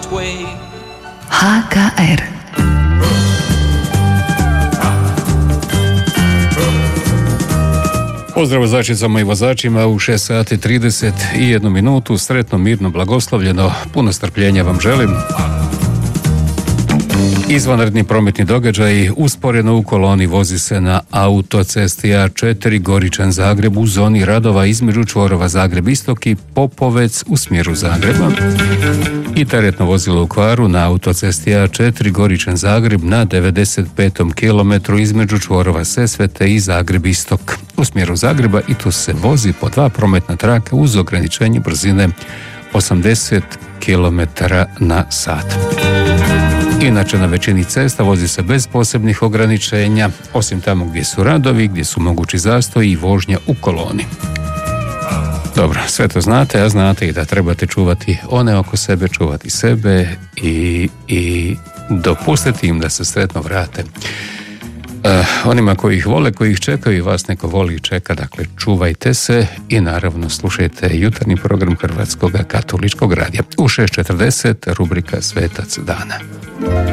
way. HKR. Pozdrav vozačicama i vozačima u 6 sati 31 minutu. Sretno, mirno, blagoslovljeno. Puno strpljenja vam želim. Izvanredni prometni događaj. Usporeno u koloni vozi se na autocesti A4 Goričan-Zagreb u zoni radova između čvorova Zagreb-Istok i Popovec u smjeru Zagreba. I teretno vozilo u kvaru na autocesti A4 Goričan-Zagreb na 95. kilometru između čvorova Sesvete i Zagreb-Istok u smjeru Zagreba, i tu se vozi po 2 prometna traka uz ograničenje brzine 80 km na sat. Inače, na većini cesta vozi se bez posebnih ograničenja, osim tamo gdje su radovi, gdje su mogući zastoji i vožnja u koloni. Dobro, sve to znate, a znate i da trebate čuvati one oko sebe, čuvati sebe i dopustiti im da se sretno vrate. Onima koji ih vole, koji ih čekaju, i vas neko voli i čeka, dakle čuvajte se i naravno slušajte jutarnji program Hrvatskog katoličkog radija. U 6:40 rubrika Svetac dana.